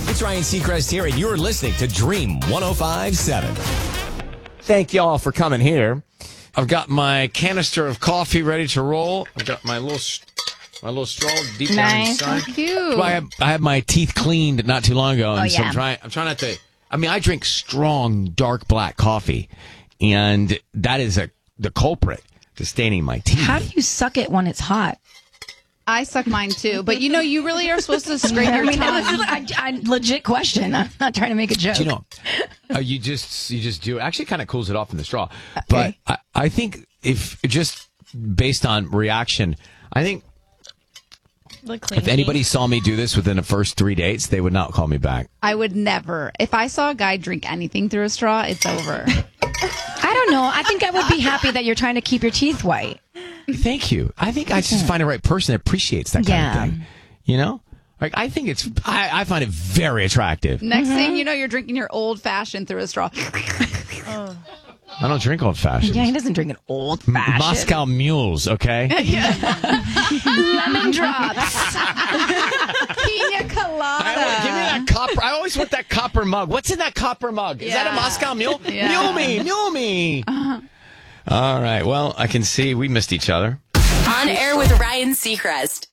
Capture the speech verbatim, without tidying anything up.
It's Ryan Seacrest here, and you're listening to Dream one oh five point seven. Thank y'all for coming here. I've got my canister of coffee ready to roll. I've got my little my little straw deep down Nice. inside. So cute. Well, I, have, I had my teeth cleaned not too long ago, and Oh, so yeah. I'm trying. I'm trying not to. I mean, I drink strong, dark black coffee, and that is a the culprit to staining my teeth. How do you suck it when it's hot? I suck mine too, but you know, you really are supposed to scrape I your mean, tongue. that was a I, I, legit question. I'm not trying to make a joke. Do you know, uh, you just you just do it. Actually, kind of cools it off in the straw. But I, I think if just based on reaction, I think if anybody saw me do this within the first three dates, they would not call me back. I would never. If I saw a guy drink anything through a straw, it's over. I don't know. I think I would be happy that you're trying to keep your teeth white. Thank you. I think I just find the right person that appreciates that kind Yeah. of thing. You know? Like, I think it's, I, I find it very attractive. Next thing you know, you're drinking your old fashioned through a straw. I don't drink old fashioned. Yeah, he doesn't drink an old fashioned. Moscow mules, okay? Lemon drops. Pina colada. I always, give me that copper. I always want that copper mug. What's in that copper mug? Is that a Yeah. Moscow mule? Yeah. Mule me, mule me. Uh-huh. All right. Well, I can see we missed each other. On air with Ryan Seacrest.